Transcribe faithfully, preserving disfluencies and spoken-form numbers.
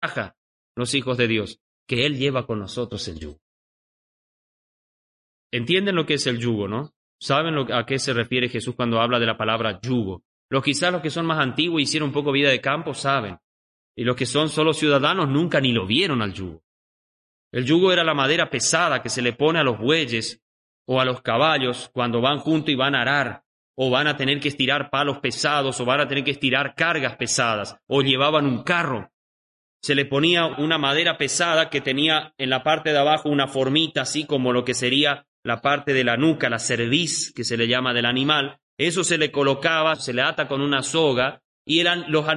los hijos de Dios, que Él lleva con nosotros el yugo. ¿Entienden lo que es el yugo, no? ¿Saben lo, a qué se refiere Jesús cuando habla de la palabra yugo? Los quizás los que son más antiguos y hicieron un poco vida de campo saben. Y los que son solo ciudadanos nunca ni lo vieron al yugo. El yugo era la madera pesada que se le pone a los bueyes o a los caballos cuando van juntos y van a arar, o van a tener que estirar palos pesados, o van a tener que estirar cargas pesadas, o llevaban un carro. Se le ponía una madera pesada que tenía en la parte de abajo una formita, así como lo que sería la parte de la nuca, la cerviz, que se le llama del animal. Eso se le colocaba, se le ata con una soga, y eran los